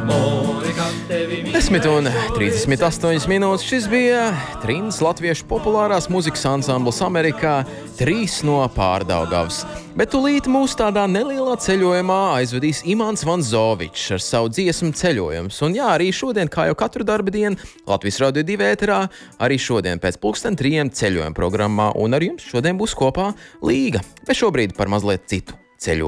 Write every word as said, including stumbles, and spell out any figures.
Desmit un trīsdesmit astoņas minūtes. Šis bija Trīnas latviešu populārās muzikas ansambls Amerikā, trīs no Pārdaugavas. Bet tūlīt mūs tādā nelielā ceļojumā aizvedīs Imants Vanzovičs ar savu dziesmu Ceļojums. Un jā, arī šodien, kā jau katru darba dienu, Latvijas Radio divi ēterā, arī šodien pēc pulksten trījiem ceļojuma programmā. Un ar jums šodien būs kopā Līga, bet šobrīd par mazliet citu ceļojumu.